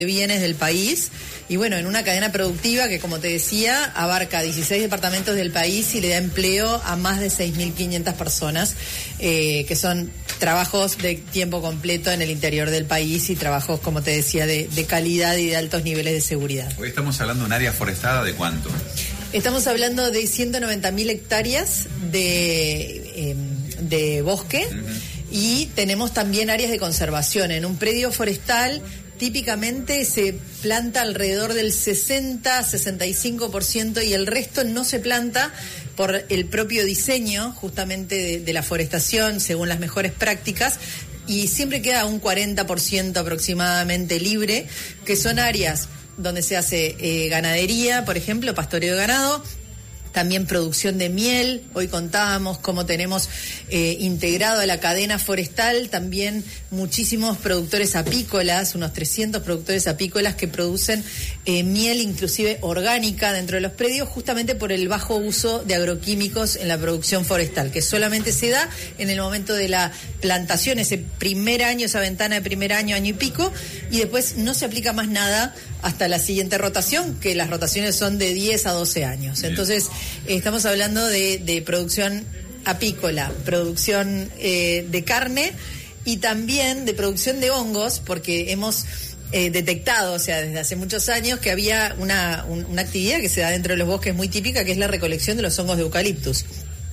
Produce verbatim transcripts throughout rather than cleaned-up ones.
bienes del país y bueno, en una cadena productiva que, como te decía, abarca dieciséis departamentos del país y le da empleo a más de seis mil quinientas personas, eh, que son trabajos de tiempo completo en el interior del país y trabajos, como te decía, de, de calidad y de altos niveles de seguridad. Hoy estamos hablando de un área forestada ¿de cuánto? Estamos hablando de ciento noventa mil hectáreas de, eh, de bosque. Uh-huh. Y tenemos también áreas de conservación. En un predio forestal típicamente se planta alrededor del sesenta a sesenta y cinco por ciento y el resto no se planta por el propio diseño justamente de, de la forestación según las mejores prácticas, y siempre queda un cuarenta por ciento aproximadamente libre, que son áreas donde se hace eh, ganadería, por ejemplo, pastoreo de ganado, también producción de miel. Hoy contábamos cómo tenemos eh, integrado a la cadena forestal también muchísimos productores apícolas, unos trescientos productores apícolas que producen eh, miel inclusive orgánica dentro de los predios, justamente por el bajo uso de agroquímicos en la producción forestal, que solamente se da en el momento de la plantación, ese primer año, esa ventana de primer año, año y pico, y después no se aplica más nada hasta la siguiente rotación, que las rotaciones son de diez a doce años. Bien. Entonces, eh, estamos hablando de, de producción apícola, producción eh, de carne y también de producción de hongos, porque hemos eh, detectado, o sea, desde hace muchos años, que había una, un, una actividad que se da dentro de los bosques muy típica, que es la recolección de los hongos de eucaliptus.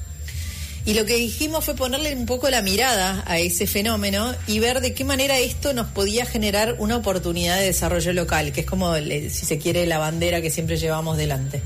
Y lo que dijimos fue ponerle un poco la mirada a ese fenómeno y ver de qué manera esto nos podía generar una oportunidad de desarrollo local, que es como, si se quiere, la bandera que siempre llevamos delante.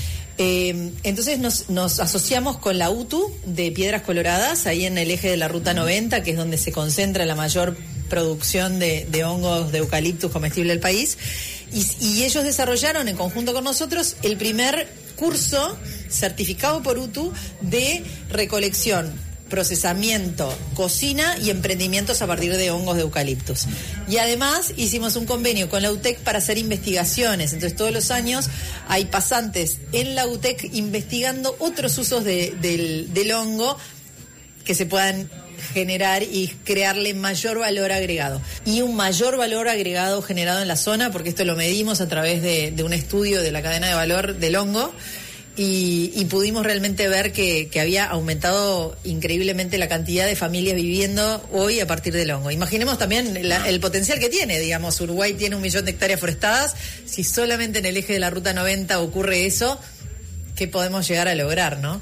Eh, entonces nos, nos asociamos con la U T U de Piedras Coloradas, ahí en el eje de la Ruta noventa, que es donde se concentra la mayor producción de, de hongos de eucaliptus comestible del país, y, y ellos desarrollaron en conjunto con nosotros el primer curso certificado por U T U de recolección, procesamiento, cocina y emprendimientos a partir de hongos de eucaliptus. Y además hicimos un convenio con la U T E C para hacer investigaciones. Entonces todos los años hay pasantes en la U T E C investigando otros usos de, del, del hongo que se puedan generar y crearle mayor valor agregado. Y un mayor valor agregado generado en la zona, porque esto lo medimos a través de, de un estudio de la cadena de valor del hongo, y, y pudimos realmente ver que, que había aumentado increíblemente la cantidad de familias viviendo hoy a partir del hongo. Imaginemos también la, el potencial que tiene, digamos, Uruguay tiene un millón de hectáreas forestadas, si solamente en el eje de la Ruta noventa ocurre eso, ¿qué podemos llegar a lograr, no?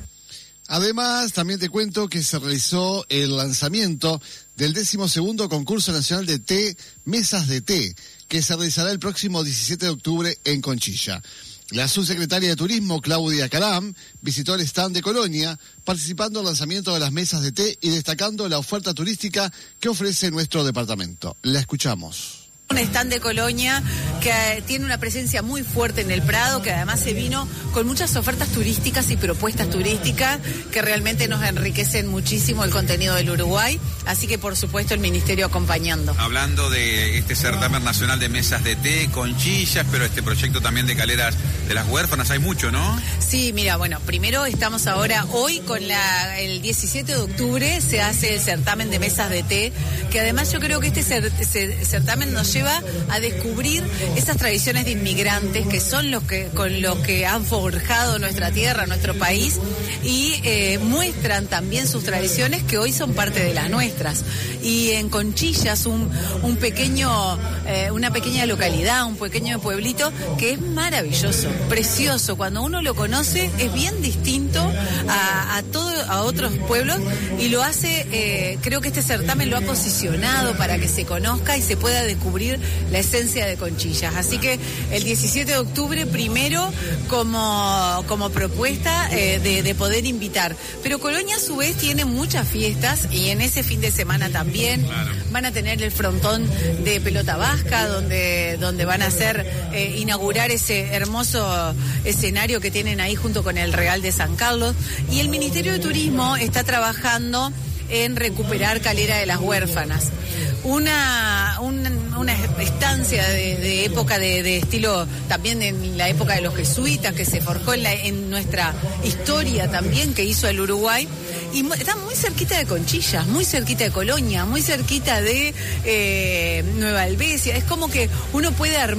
Además, también te cuento que se realizó el lanzamiento del décimo segundo concurso nacional de té, Mesas de Té, que se realizará el próximo diecisiete de octubre en Conchilla. La subsecretaria de Turismo, Claudia Caram, visitó el stand de Colonia, participando en el lanzamiento de las mesas de té y destacando la oferta turística que ofrece nuestro departamento. La escuchamos. Un stand de Colonia que tiene una presencia muy fuerte en el Prado, que además se vino con muchas ofertas turísticas y propuestas turísticas que realmente nos enriquecen muchísimo el contenido del Uruguay, así que por supuesto el Ministerio acompañando. Hablando de este certamen nacional de mesas de té, Conchillas, pero este proyecto también de Caleras de las Huérfanas, hay mucho, ¿no? Sí, mira, bueno, primero estamos ahora, hoy con la el diecisiete de octubre se hace el certamen de mesas de té, que además yo creo que este cer, cer, certamen nos lleva a descubrir esas tradiciones de inmigrantes que son los que con los que han forjado nuestra tierra, nuestro país, y eh, muestran también sus tradiciones que hoy son parte de las nuestras. Y en Conchillas, un, un pequeño, eh, una pequeña localidad, un pequeño pueblito que es maravilloso, precioso. Cuando uno lo conoce es bien distinto a, a todo, a otros pueblos, y lo hace, eh, creo que este certamen lo ha posicionado para que se conozca y se pueda descubrir la esencia de Conchillas. Así que el diecisiete de octubre primero como, como propuesta eh, de, de poder invitar. Pero Colonia a su vez tiene muchas fiestas y en ese fin de semana también claro. Van a tener el frontón de pelota vasca donde, donde van a hacer eh, inaugurar ese hermoso escenario que tienen ahí junto con el Real de San Carlos, y el Ministerio de Turismo está trabajando en recuperar Calera de las Huérfanas. Una, una, una estancia de, de época de, de estilo, también en la época de los jesuitas, que se forjó en, la, en nuestra historia también, que hizo el Uruguay. Y está muy cerquita de Conchillas, muy cerquita de Colonia, muy cerquita de eh, Nueva Helvecia. Es como que uno puede armar